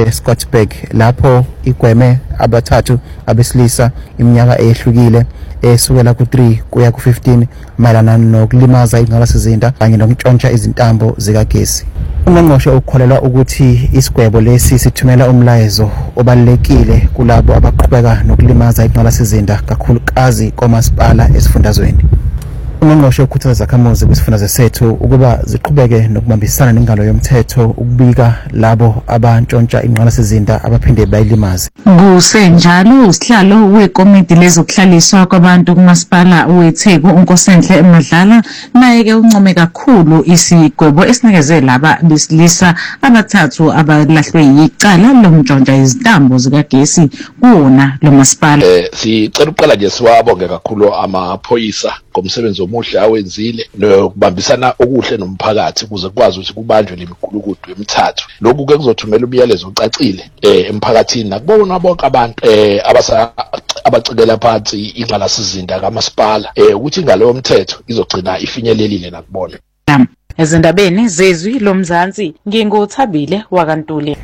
Scottsburg lapho igweme abathathu abesilisa iminyaka eyehlukile esukela ku3 kuya ku15 mayelana nokulimaza ingqalasizinda kanye nokutshontsha izintambo zikagesi. Ungqongqoshe ukholelwa ukuthi isigwebo lesi sithumela umlayezo obalekile kulabo abaqhubeka nokulimaza ingqalasizinda kakhulukazi komasipala esifundazweni. Ungqongqoshe ukhuthaza izakhamuzi kwisifundazwe sethu ukuba ziqhubeke nokubambisana nengalo yomthetho ukubika labo abantshontsha ingqalasizinda abaphinde bayilimaze. Kusenjalo usihlalo wekomiti lezokuhlaliswa kwabantu kumasipala weTheku uNkosenhle Madlala naye ke uncome kakhulu isigwebo esinikeze laba besilisa abathathu abalahlwe yicala lomntshontsha izintambo zikagesi kuwona lo masipala. Sicela uqala nje siwabonge kakhulu amaphoyisa ngomsebenzi omuhle awenzile nokubambisana okuhle nomphakathi ukuze kwazi ukuthi kubanjwe lemigulukudu emithathu. Lokhu ke kuzothumela umyalezo ocacile emphakathini nakubona bonke abantu abacikela phansi ingqalasizinda kamasipala ukuthi ingalo yomthetho izogcina ifinyelelile nakubona. Ezindabeni zezwi lomzansi ngingothabile wakantuli.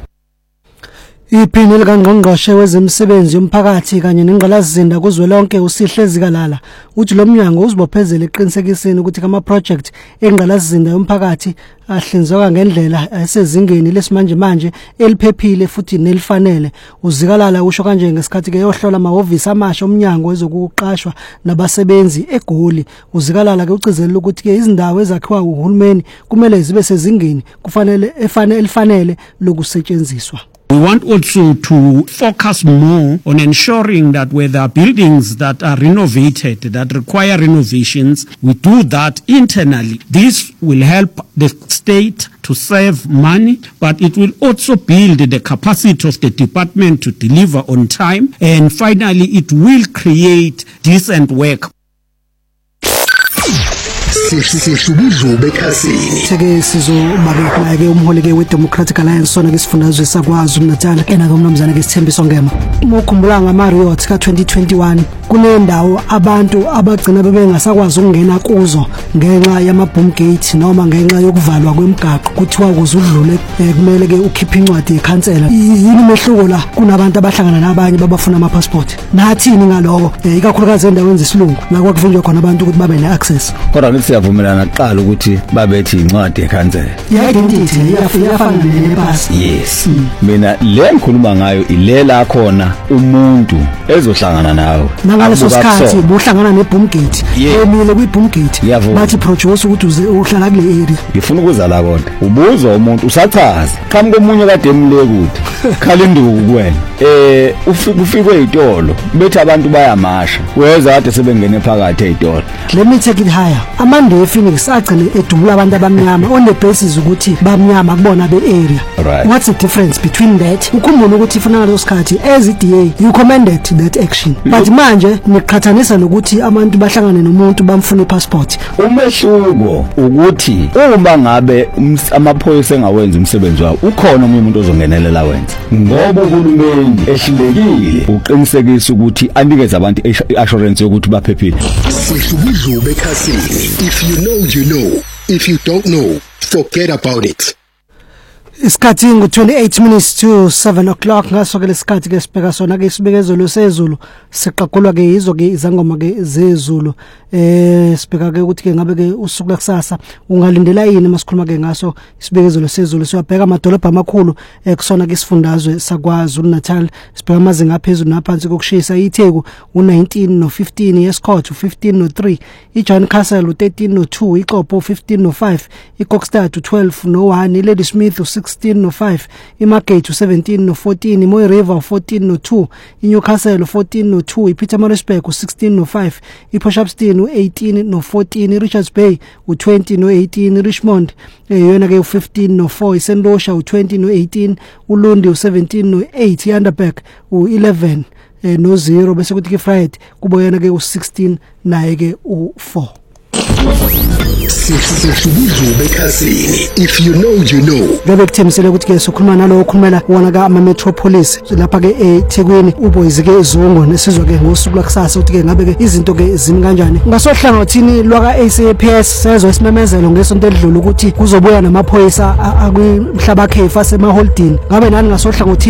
Iphini likaNgqongqoshe wezemisebenzi yomphakathi kanye nengqalasizinda kuzwelonke uSihle Zikalala uthi lo mnyango uzibophezela eqinisekiseni ukuthi ama project engqalasizinda yomphakathi ahlinzeka ngendlela esezingeni lesimanje manje eliphephile futhi nelifanele. uZikalala usho kanje ngesikhathi ke yohlola amahhovisi amasha omnyango wezokuqashwa nabasebenzi eGoli. uZikalala ke ucizelela ukuthi ke izindawo ezakhiwa uhulumeni kumele zibe sezingeni elifanele lokusetshenziswa. We want also to focus more on ensuring that where there are buildings that are renovated, that require renovations, we do that internally. This will help the state to save money, but it will also build the capacity of the department to deliver on time. And finally, it will create decent work. Seke sizobabeka ke umholi ke weDemocratic Alliance sona ke sifundazwe sakwaZulu Natal kena ke umnumzana ke Sithembiso Ngema. Ukukhumbula ngama riots ka 2021 kunendawo abantu abagcina bebengasakwazi ukungena kuzo ngenxa yama boom gate noma ngenxa yokuvalwa kwemigaqo kuthiwa ukuze udlule kumele ke ukhiphe incwadi yecancela. Yini mehluko la kunabantu abahlangana nabanye babafuna ama passport nathini ngaloko ikakhulukazi endaweni zesilungu nakwakuvinjwa khona abantu ukuthi babe ne access. Kodwa siyavumelana kuqala ukuthi babethi incwadi yecancela. Identity iyafana nepasi. Yes. Mina le ngikhuluma ngayo ilela khona umuntu ezohlangana nawe. Ngaleso sikhathi buhlangana neboom gate. Emile kwiboom gate. Bathi produce ukuthi uhlala kule area. Ngifuna ukuza la kodwa. Ubuzwa umuntu usachaza. Qhamuka omunye kade emle kude. Khala induku kuwena. Ufikwe itolo. Bethi abantu bayamasha. Weza kade sebengene phakathi ezitolo. Let me take it higher. Amande ePhoenix agcine edubula abantu abamnyama on the basis ukuthi bamnyama kubona be-area. Right. What's the difference between that? Ukhumbula ukuthi ifuna ngalo sikhathi as iDA you commended that action. But manje niqhathanisa nokuthi abantu bahlangane nomuntu bamfuna ipassport. Umehluko ukuthi uma ngabe amaphoyisa engawenza umsebenzi wawo ukhona umuntu ozongenelela wenza. Ngoba uhulumeni ehlulekile uqinisekisa ukuthi anikeze abantu assurance yokuthi baphephile. If you know, you know. If you don't know, forget about it. Isikhathi ngu28 minutes to 7 o'clock ngaso ke lesikhathi ke sibheka sona ke isibekezelo sezulu siqaqulwa ke izo ke izangoma ke zezulu sibheka ke ukuthi ke ngabe ke usuku lakusasa ungalindela yini masikhuluma ke ngaso isibekezelo sezulu siyabheka amadolobha amakhulu kusona ke isifundazwe sakwaZulu Natal sibheka amazinga aphezulu naphansi kokushisa iTheku u19 no15 eScott u15 no3 iJohn Castle u13 no2 iXhopo u15 no5 iKokstad u12 no1 iLadysmith u16 no5 iMargate u17 no14 iMoy River u14 no2 iNewcastle u14 no2 iPietermaritzburg u16 no5 iPortshepstone u18 no14 iRichards Bay u20 no18 iRichmond yona ke u15 no4 iSentosha u20 no18 uLundi u17 no8 iUnderberg u11 no0 bese kuthi ke Friday kubo yona ke u16 naye ke u4. If you know, you know. Ngabe kuthemisele ukuthi ke sokhuluma nalo okhulumela wona ka ama metropolis lapha ke eThekwini uBoyzi ke ezongo nesizwe ke ngosuku lakusasa ukuthi ke ngabe ke izinto ke zimi kanjani ngasohlangothini lwaka ACAPS sezwe isimemezelo ngesonto edlule ukuthi kuzobuya namaphoyisa akwimhlaba khefa semaholdini ngabe nani ngasohlangothini